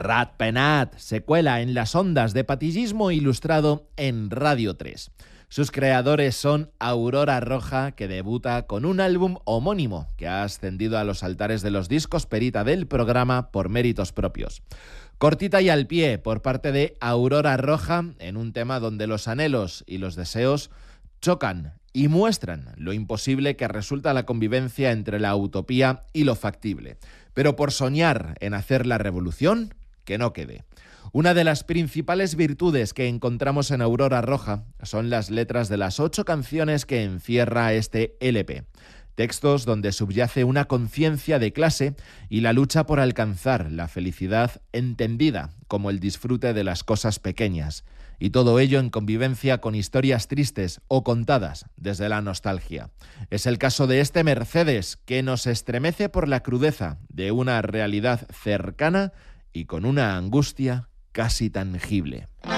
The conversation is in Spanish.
Ratpenat se cuela en las ondas de patillismo ilustrado en Radio 3. Sus creadores son Aurora Roja, que debuta con un álbum homónimo que ha ascendido a los altares de los discos perita del programa por méritos propios. Cortita y al pie por parte de Aurora Roja, en un tema donde los anhelos y los deseos chocan y muestran lo imposible que resulta la convivencia entre la utopía y lo factible. Pero por soñar en hacer la revolución, que no quede. Una de las principales virtudes que encontramos en Aurora Roja son las letras de las 8 canciones que encierra este LP. Textos donde subyace una conciencia de clase y la lucha por alcanzar la felicidad entendida como el disfrute de las cosas pequeñas. Y todo ello en convivencia con historias tristes o contadas desde la nostalgia. Es el caso de este Mercedes, que nos estremece por la crudeza de una realidad cercana y con una angustia casi tangible.